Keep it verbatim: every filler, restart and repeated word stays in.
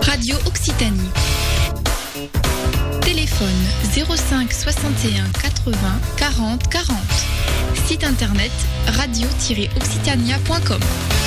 Radio Occitanie. Téléphone zéro cinq soixante et un quatre-vingts quarante quarante. Site internet radio tiret occitania point com.